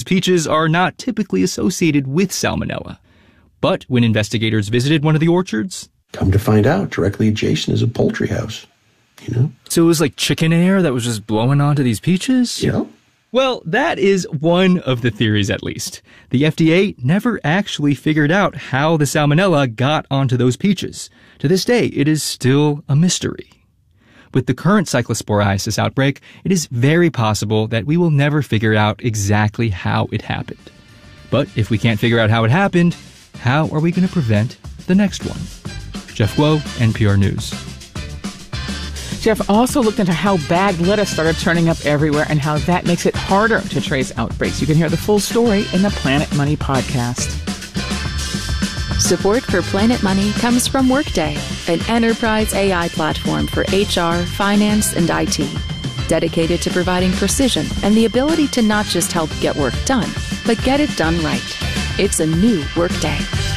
peaches are not typically associated with salmonella. But when investigators visited one of the orchards, come to find out, directly adjacent is a poultry house, So it was like chicken air that was just blowing onto these peaches? Yeah. Well, that is one of the theories, at least. The FDA never actually figured out how the salmonella got onto those peaches. To this day, it is still a mystery. With the current cyclosporiasis outbreak, it is very possible that we will never figure out exactly how it happened. But if we can't figure out how it happened, how are we going to prevent the next one? Jeff Guo, NPR News. Jeff also looked into how bagged lettuce started turning up everywhere and how that makes it harder to trace outbreaks. You can hear the full story in the Planet Money podcast. Support for Planet Money comes from Workday, an enterprise AI platform for HR, finance, and IT, dedicated to providing precision and the ability to not just help get work done, but get it done right. It's a new Workday.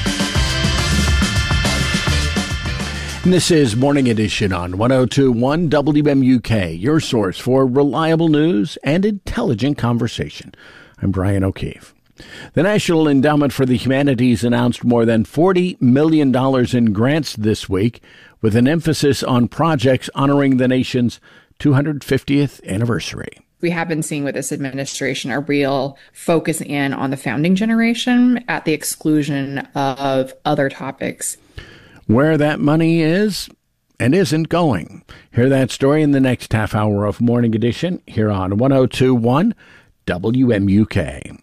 This is Morning Edition on 102.1 WMUK, your source for reliable news and intelligent conversation. I'm Brian O'Keefe. The National Endowment for the Humanities announced more than $40 million in grants this week, with an emphasis on projects honoring the nation's 250th anniversary. We have been seeing with this administration a real focus in on the founding generation at the exclusion of other topics. Where that money is and isn't going. Hear that story in the next half hour of Morning Edition here on 102.1 WMUK.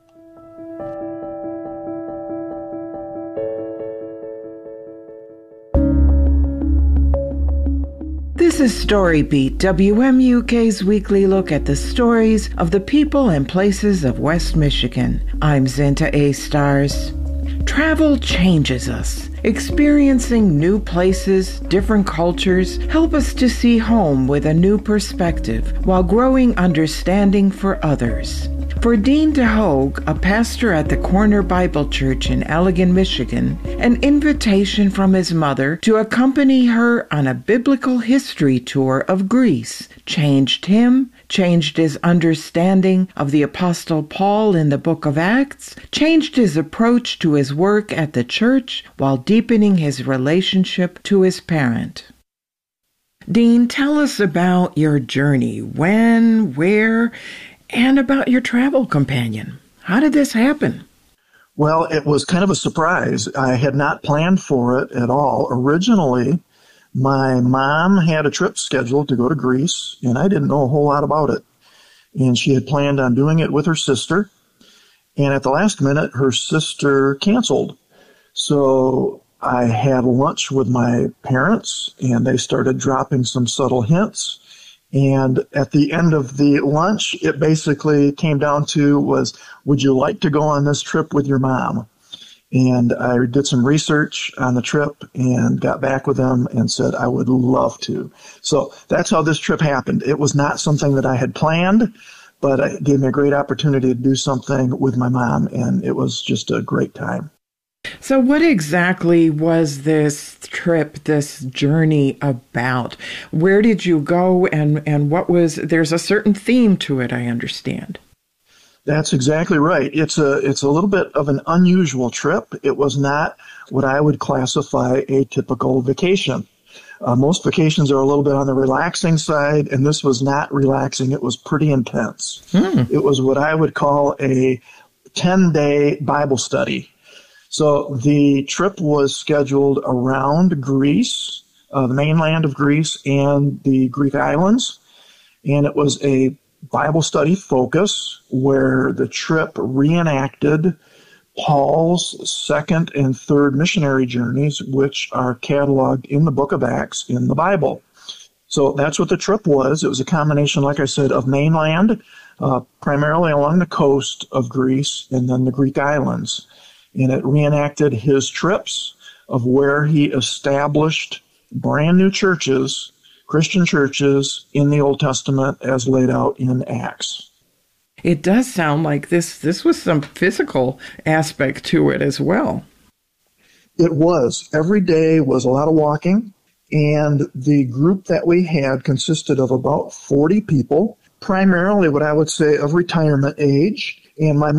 This is Story Beat, WMUK's weekly look at the stories of the people and places of West Michigan. I'm Zenta A. Stars. Travel changes us. Experiencing new places, different cultures, help us to see home with a new perspective while growing understanding for others. For Dean DeHogue, a pastor at the Corner Bible Church in Allegan, Michigan, an invitation from his mother to accompany her on a biblical history tour of Greece changed him, changed his understanding of the Apostle Paul in the book of Acts, changed his approach to his work at the church while deepening his relationship to his parent. Dean, tell us about your journey. When, where, and about your travel companion. How did this happen? Well, it was kind of a surprise. I had not planned for it at all. Originally, my mom had a trip scheduled to go to Greece, and I didn't know a whole lot about it. And she had planned on doing it with her sister. And at the last minute, her sister canceled. So I had lunch with my parents, and they started dropping some subtle hints. And at the end of the lunch, it basically came down to was, would you like to go on this trip with your mom? And I did some research on the trip and got back with them and said I would love to. So that's how this trip happened. It was not something that I had planned, but it gave me a great opportunity to do something with my mom, and it was just a great time. So what exactly was this trip, this journey about? Where did you go and what was, there's a certain theme to it, I understand. That's exactly right. It's a little bit of an unusual trip. It was not what I would classify a typical vacation. Most vacations are a little bit on the relaxing side, and this was not relaxing. It was pretty intense. It was what I would call a 10-day Bible study. So the trip was scheduled around Greece, the mainland of Greece and the Greek islands. And it was a Bible study focus where the trip reenacted Paul's second and third missionary journeys, which are cataloged in the book of Acts in the Bible. So that's what the trip was. It was a combination, like I said, of mainland, primarily along the coast of Greece, and then the Greek islands. And it reenacted his trips of where he established brand new churches, Christian churches in the Old Testament as laid out in Acts. It does sound like this was some physical aspect to it as well. It was. Every day was a lot of walking, and the group that we had consisted of about 40 people, primarily what I would say of retirement age. And my